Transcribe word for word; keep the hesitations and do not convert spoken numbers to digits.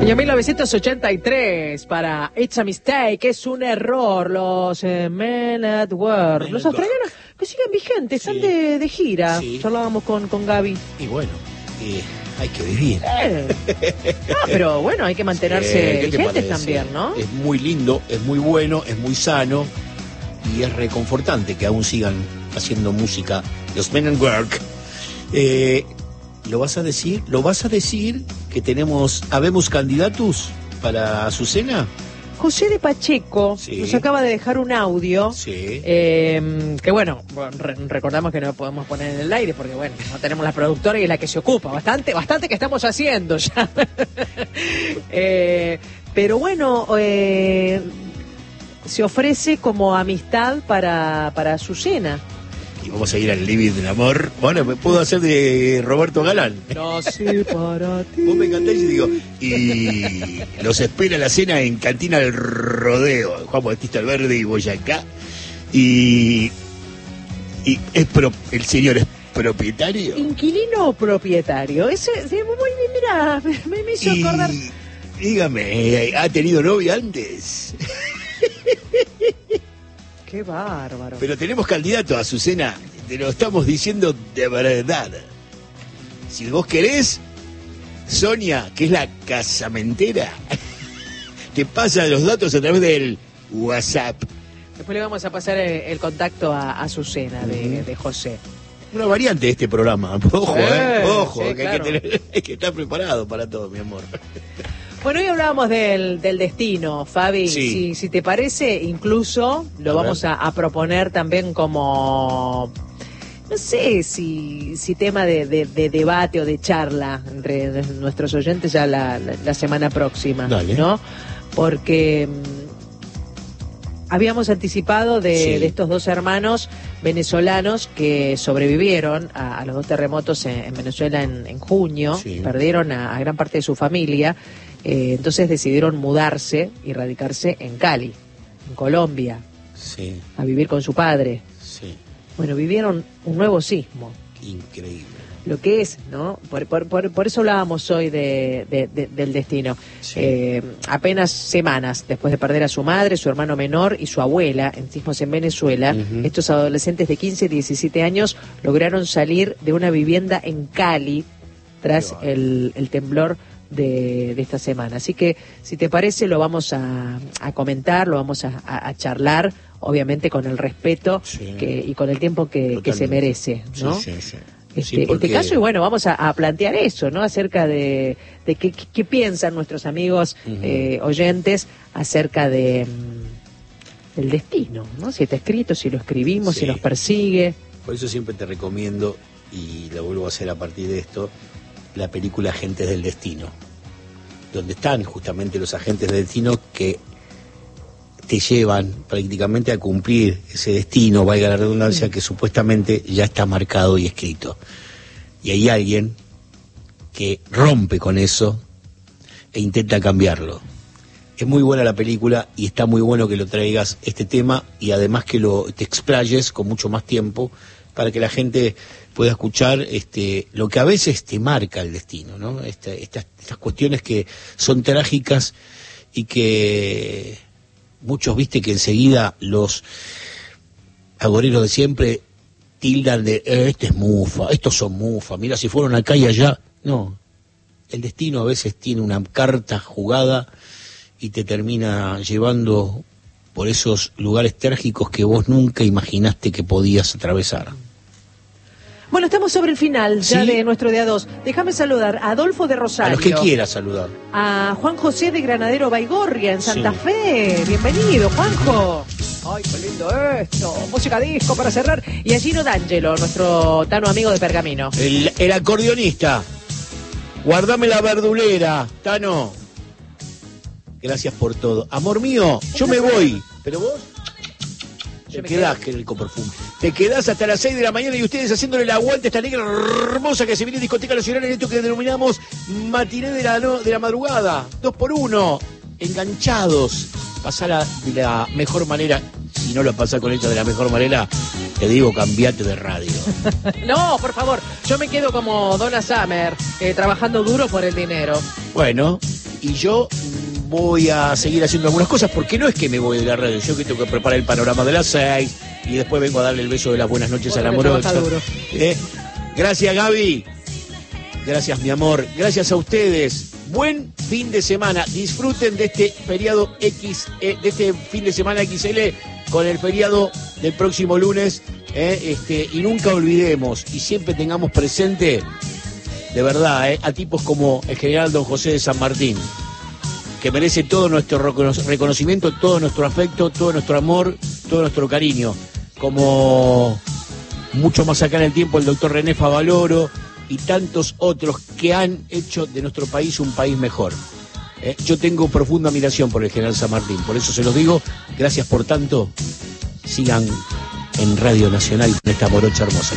Año mil novecientos ochenta y tres para It's a Mistake, es un error, los eh, Men at Work, Men los australianos que siguen vigentes, sí. Están de, de gira, sí. Charlábamos con, con Gaby. Y bueno, eh, hay que vivir. Eh. No, pero bueno, hay que mantenerse eh, vigentes también, ¿no? Es muy lindo, es muy bueno, es muy sano y es reconfortante que aún sigan haciendo música los Men at Work. Eh... ¿Lo vas a decir? ¿Lo vas a decir que tenemos, habemos candidatos para Azucena? José de Pacheco sí. Nos acaba de dejar un audio sí. eh, que bueno, re recordamos que no podemos poner en el aire porque bueno, no tenemos la productora y es la que se ocupa, bastante, bastante que estamos haciendo ya. eh, pero bueno, eh, se ofrece como amistad para, para Azucena. Y vamos a ir al living del amor. Bueno, me puedo hacer de Roberto Galán. No sé para ti. Vos me encantás y digo, y los espera la cena en Cantina del Rodeo, Juan Bautista Alverde y Boyacá. Y, y es pro, el señor es propietario. ¿Inquilino o propietario? Ese, mira, me, me hizo y, acordar. Dígame, ¿ha tenido novia antes? Qué bárbaro. Pero tenemos candidato a Azucena, te lo estamos diciendo de verdad. Si vos querés, Sonia, que es la casamentera, te pasa los datos a través del WhatsApp. Después le vamos a pasar el, el contacto a, a Azucena de, de José. Una variante de este programa. Ojo, eh, eh ojo, sí, que claro. hay, que tener, hay que estar preparado para todo, mi amor. Bueno, hoy hablábamos del, del destino, Fabi. Sí. Si, si te parece, incluso lo a vamos a, a proponer también como, no sé, si, si tema de, de, de debate o de charla entre nuestros oyentes ya la, la, la semana próxima. Dale. ¿No? Porque habíamos anticipado de, sí. de estos dos hermanos venezolanos que sobrevivieron a, a los dos terremotos en, en Venezuela en, en junio, sí. Perdieron a, a gran parte de su familia. Eh, entonces decidieron mudarse y radicarse en Cali, en Colombia, sí. A vivir con su padre. Sí. Bueno, vivieron un nuevo sismo. Increíble. Lo que es, ¿no? Por, por, por, por eso hablábamos hoy de, de, de, del destino. Sí. Eh, apenas semanas después de perder a su madre, su hermano menor y su abuela en sismos en Venezuela, uh-huh. Estos adolescentes de quince y diecisiete años lograron salir de una vivienda en Cali tras el, el temblor De, de esta semana. Así que, si te parece, lo vamos a, a comentar, lo vamos a, a, a charlar, obviamente con el respeto sí. que, y con el tiempo que, que se merece, ¿no? Sí, sí, sí. Este, sí, porque... este caso, y bueno, vamos a, a plantear eso, ¿no? Acerca de, de qué, qué piensan nuestros amigos uh-huh. eh, oyentes acerca de del destino, ¿no? Si está escrito, si lo escribimos, sí. Si nos persigue. Por eso siempre te recomiendo, y lo vuelvo a hacer a partir de esto, la película Agentes del Destino, donde están justamente los agentes del destino que te llevan prácticamente a cumplir ese destino, valga la redundancia, sí. Que supuestamente ya está marcado y escrito. Y hay alguien que rompe con eso e intenta cambiarlo. Es muy buena la película y está muy bueno que lo traigas este tema y además que lo te explayes con mucho más tiempo para que la gente pueda escuchar este, lo que a veces te marca el destino, ¿no? Este, estas, estas cuestiones que son trágicas y que muchos, viste, que enseguida los agoreros de siempre tildan de, eh, este es mufa, estos son mufa, mira si fueron acá y allá. No, el destino a veces tiene una carta jugada y te termina llevando por esos lugares trágicos que vos nunca imaginaste que podías atravesar. Bueno, estamos sobre el final ya, ¿sí?, de nuestro día dos. Déjame saludar a Adolfo de Rosario. A los que quieras saludar. A Juan José de Granadero Baigorria, en Santa sí. Fe. Bienvenido, Juanjo. Ay, qué lindo esto. Música disco para cerrar. Y a Gino D'Angelo, nuestro Tano amigo de Pergamino. El, el acordeonista. Guardame la verdulera, Tano. Gracias por todo. Amor mío, yo me voy. ¿Pero vos? Te quedás, que rico perfume. Te quedás hasta las seis de la mañana y ustedes haciéndole el aguante a esta negra hermosa que se viene en Discoteca Nacional en esto que denominamos matiné de la, no, de la madrugada. Dos por uno. Enganchados. Pasala de la mejor manera. Si no lo pasás con ella de la mejor manera, te digo, cambiate de radio. No, por favor. Yo me quedo como Donna Summer, eh, trabajando duro por el dinero. Bueno, y yo voy a seguir haciendo algunas cosas, porque no es que me voy de la radio, yo que tengo que preparar el panorama de las seis y después vengo a darle el beso de las buenas noches a la morocha. Eh, gracias, Gaby. Gracias, mi amor. Gracias a ustedes. Buen fin de semana. Disfruten de este feriado X, eh, de este fin de semana X L con el feriado del próximo lunes. Eh, este, y nunca olvidemos y siempre tengamos presente, de verdad, eh, a tipos como el general Don José de San Martín, que merece todo nuestro reconocimiento, todo nuestro afecto, todo nuestro amor, todo nuestro cariño. Como mucho más acá en el tiempo el doctor René Favaloro y tantos otros que han hecho de nuestro país un país mejor. Eh, yo tengo profunda admiración por el general San Martín, por eso se los digo, gracias por tanto, sigan en Radio Nacional con esta morocha hermosa.